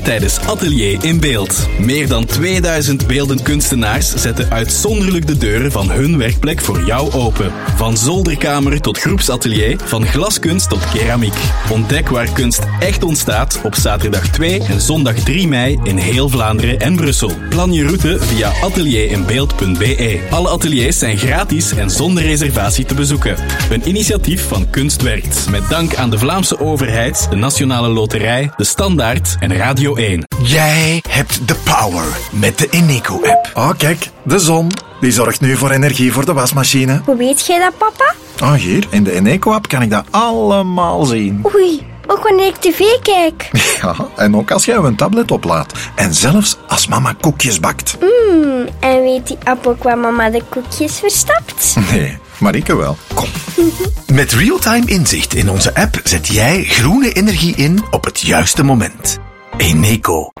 tijdens Atelier in Beeld. Meer dan 2000 beeldend kunstenaars zetten uitzonderlijk de deuren van hun werkplek voor jou open. Van zolderkamer tot groepsatelier, van glaskunst tot keramiek. Ontdek waar kunst echt ontstaat op zaterdag 2 en zondag 3 mei in heel Vlaanderen en Brussel. Plan je route via atelierinbeeld.be. Alle ateliers zijn gratis en zonder reservatie te bezoeken. Een initiatief van Kunstwerkt. Met dank aan de Vlaamse overheid, de Nationale Loterij, de Standaard en Radio 1. Jij hebt de power met de Eneco-app. Oh, kijk, de zon. Die zorgt nu voor energie voor de wasmachine. Hoe weet jij dat, papa? Oh, hier, in de Eneco-app kan ik dat allemaal zien. Oei, ook wanneer ik tv kijk. Ja, en ook als jij een tablet oplaadt. En zelfs als mama koekjes bakt. En weet die app ook waar mama de koekjes verstapt? Nee, maar ik wel. Kom. Met real-time inzicht in onze app zet jij groene energie in op het juiste moment. Eneco.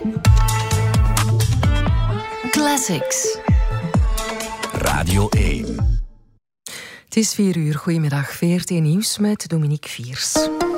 Classics. Radio 1. Het is 4:00. Goedemiddag. VRT Nieuws met Dominique Viers.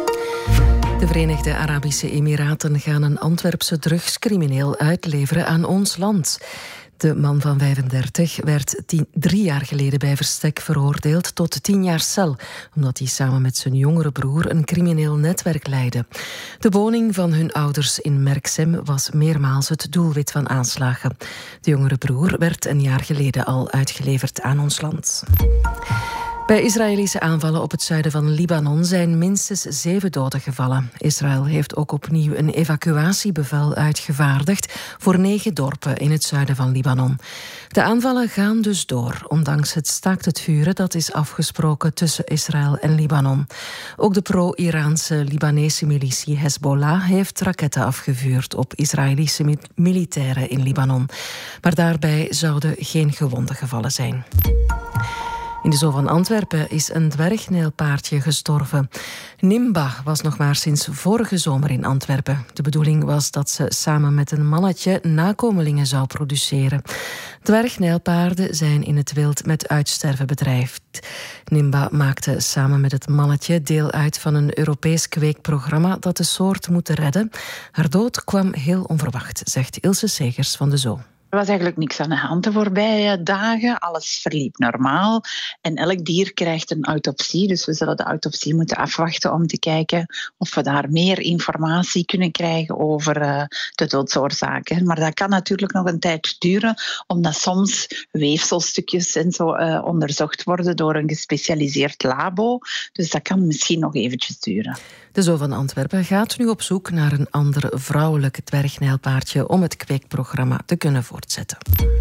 De Verenigde Arabische Emiraten gaan een Antwerpse drugscrimineel uitleveren aan ons land. De man van 35 werd 3 jaar geleden bij verstek veroordeeld tot 10 jaar cel, omdat hij samen met zijn jongere broer een crimineel netwerk leidde. De woning van hun ouders in Merksem was meermaals het doelwit van aanslagen. De jongere broer werd een jaar geleden al uitgeleverd aan ons land. Bij Israëlische aanvallen op het zuiden van Libanon zijn minstens 7 doden gevallen. Israël heeft ook opnieuw een evacuatiebevel uitgevaardigd voor 9 dorpen in het zuiden van Libanon. De aanvallen gaan dus door, ondanks het staakt het vuren dat is afgesproken tussen Israël en Libanon. Ook de pro-Iraanse Libanese militie Hezbollah heeft raketten afgevuurd op Israëlische militairen in Libanon. Maar daarbij zouden geen gewonden gevallen zijn. In de Zoo van Antwerpen is een dwergnijlpaardje gestorven. Nimba was nog maar sinds vorige zomer in Antwerpen. De bedoeling was dat ze samen met een mannetje nakomelingen zou produceren. Dwergnijlpaarden zijn in het wild met uitsterven bedreigd. Nimba maakte samen met het mannetje deel uit van een Europees kweekprogramma dat de soort moet redden. Haar dood kwam heel onverwacht, zegt Ilse Segers van de Zoo. Er was eigenlijk niks aan de hand de voorbije dagen. Alles verliep normaal. En elk dier krijgt een autopsie. Dus we zullen de autopsie moeten afwachten om te kijken of we daar meer informatie kunnen krijgen over de doodsoorzaken. Maar dat kan natuurlijk nog een tijd duren, omdat soms weefselstukjes en zo onderzocht worden door een gespecialiseerd labo. Dus dat kan misschien nog eventjes duren. De Zoo van Antwerpen gaat nu op zoek naar een ander vrouwelijk dwergnijlpaardje om het kweekprogramma te kunnen voortzetten.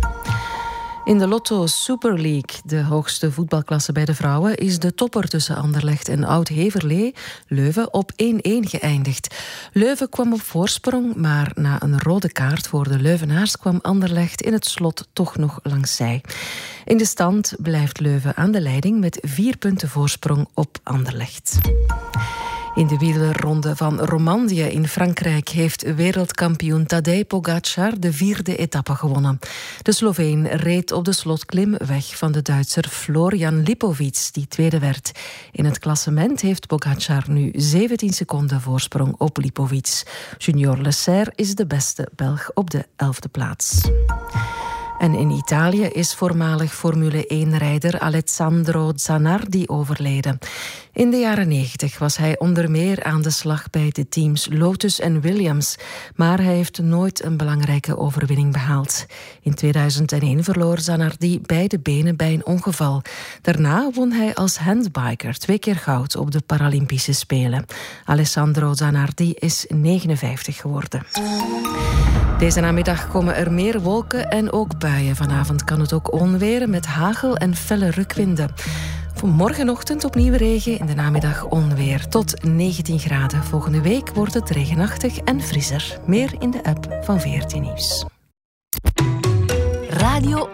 In de Lotto Super League, de hoogste voetbalklasse bij de vrouwen, is de topper tussen Anderlecht en Oud-Heverlee, Leuven, op 1-1 geëindigd. Leuven kwam op voorsprong, maar na een rode kaart voor de Leuvenaars kwam Anderlecht in het slot toch nog langs zij. In de stand blijft Leuven aan de leiding met 4 punten voorsprong op Anderlecht. In de wielerronde van Romandie in Frankrijk heeft wereldkampioen Tadej Pogačar de 4e etappe gewonnen. De Sloveen reed op de slotklim weg van de Duitser Florian Lipovic, die tweede werd. In het klassement heeft Pogačar nu 17 seconden voorsprong op Lipovic. Junior Lesser is de beste Belg op de 11e plaats. En in Italië is voormalig Formule 1-rijder Alessandro Zanardi overleden. In de jaren 90 was hij onder meer aan de slag bij de teams Lotus en Williams, maar hij heeft nooit een belangrijke overwinning behaald. In 2001 verloor Zanardi beide benen bij een ongeval. Daarna won hij als handbiker 2 keer goud op de Paralympische Spelen. Alessandro Zanardi is 59 geworden. Deze namiddag komen er meer wolken en ook buien. Vanavond kan het ook onweren met hagel en felle rukwinden. Voor morgenochtend opnieuw regen, in de namiddag onweer tot 19 graden. Volgende week wordt het regenachtig en frisser. Meer in de app van VRT Nieuws. Radio